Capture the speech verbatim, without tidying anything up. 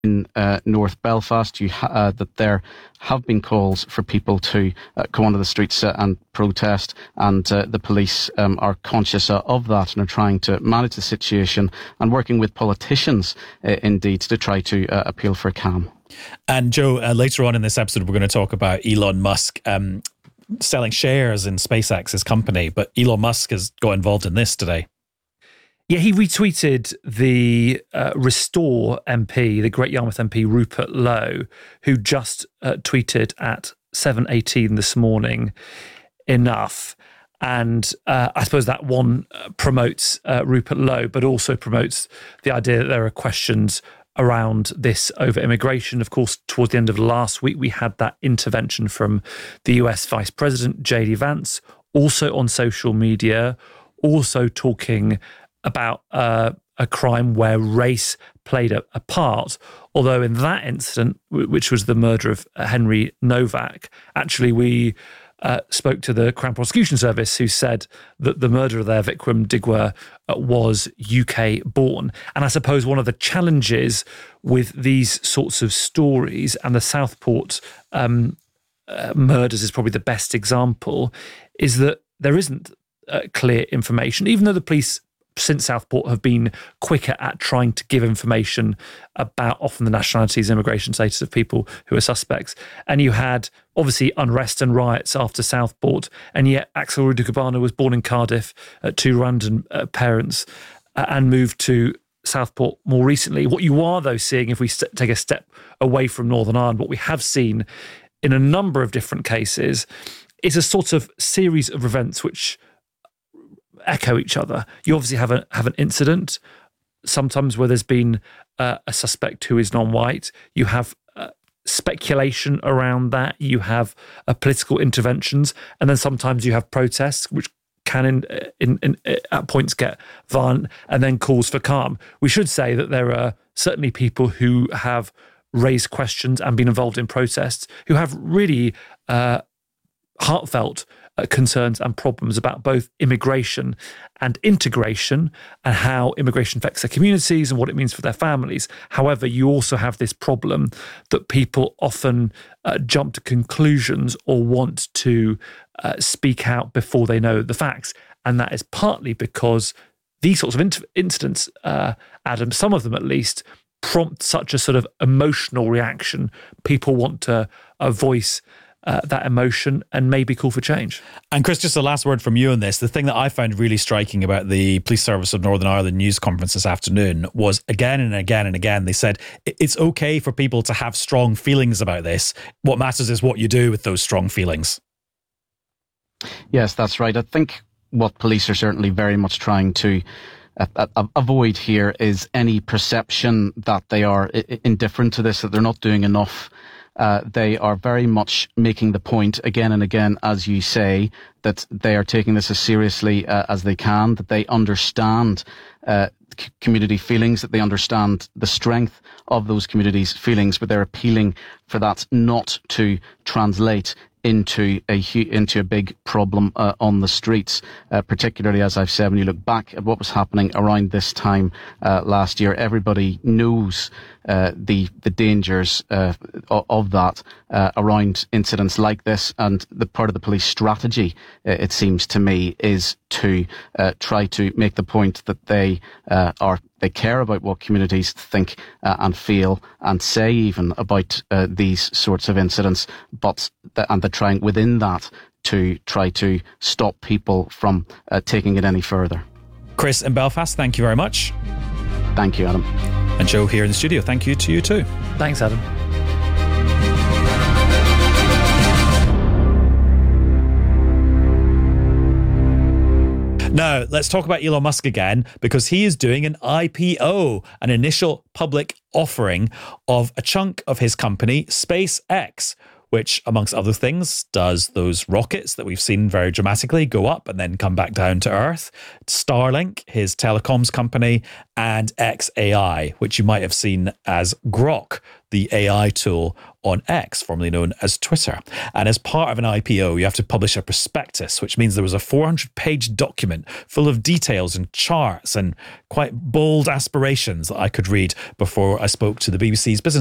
in uh, North Belfast, you ha- uh, that there have been calls for people to uh, come onto the streets uh, and protest, and uh, the police um, are conscious uh, of that and are trying to manage the situation and working with politicians, uh, indeed, to try to uh, appeal for calm. And Joe, uh, later on in this episode, we're going to talk about Elon Musk um, selling shares in SpaceX, his company, but Elon Musk has got involved in this today. Yeah, he retweeted the uh, Restore M P, the Great Yarmouth M P, Rupert Lowe, who just uh, tweeted at seven eighteen this morning, enough. And uh, I suppose that one uh, promotes uh, Rupert Lowe, but also promotes the idea that there are questions around this over immigration. Of course, towards the end of last week, we had that intervention from the U S Vice President, J D Vance, also on social media, also talking about uh, a crime where race played a, a part. Although in that incident, w- which was the murder of Henry Novak, actually we uh, spoke to the Crown Prosecution Service, who said that the murderer there, Vikram Digwa, uh, was U K born. And I suppose one of the challenges with these sorts of stories, and the Southport um, uh, murders is probably the best example, is that there isn't uh, clear information, even though the police since Southport have been quicker at trying to give information about often the nationalities, immigration status of people who are suspects. And you had obviously unrest and riots after Southport, and yet Axel Rudikubana was born in Cardiff uh, to Rwandan uh, parents uh, and moved to Southport more recently. What you are, though, seeing, if we st- take a step away from Northern Ireland, what we have seen in a number of different cases is a sort of series of events which echo each other. You obviously have a have an incident, sometimes where there's been uh, a suspect who is non-white. You have uh, speculation around that. You have uh, political interventions, and then sometimes you have protests, which can in, in, in at points get violent, and then calls for calm. We should say that there are certainly people who have raised questions and been involved in protests who have really uh, heartfelt uh, concerns and problems about both immigration and integration, and how immigration affects their communities and what it means for their families. However, you also have this problem that people often uh, jump to conclusions or want to uh, speak out before they know the facts. And that is partly because these sorts of inc- incidents, uh, Adam, some of them at least, prompt such a sort of emotional reaction. People want to uh, voice Uh, that emotion and maybe call for change. And Chris, just a last word from you on this. The thing that I found really striking about the Police Service of Northern Ireland news conference this afternoon was, again and again and again, they said it's okay for people to have strong feelings about this. What matters is what you do with those strong feelings. Yes, that's right. I think what police are certainly very much trying to uh, uh, avoid here is any perception that they are I- indifferent to this, that they're not doing enough. Uh, they are very much making the point again and again, as you say, that they are taking this as seriously uh, as they can, that they understand uh, c- community feelings, that they understand the strength of those communities' feelings, but they're appealing for that not to translate into a hu- into a big problem uh, on the streets, uh, particularly, as I've said, when you look back at what was happening around this time uh, last year. Everybody knows uh, the the dangers uh, of, of that uh, around incidents like this, and the part of the police strategy, uh, it seems to me, is to uh, try to make the point that they uh, are they care about what communities think uh, and feel and say even about uh, these sorts of incidents, but th- and they're trying within that to try to stop people from uh, taking it any further. Chris in Belfast, thank you very much. Thank you, Adam. And Joe here in the studio, thank you to you too. Thanks, Adam. Now, let's talk about Elon Musk again, because he is doing an I P O, an initial public offering of a chunk of his company, SpaceX, which, amongst other things, does those rockets that we've seen very dramatically go up and then come back down to Earth, Starlink, his telecoms company, and X A I, which you might have seen as Grok, the A I tool on X, formerly known as Twitter. And as part of an I P O, you have to publish a prospectus, which means there was a four hundred page document full of details and charts and quite bold aspirations that I could read before I spoke to the B B C's business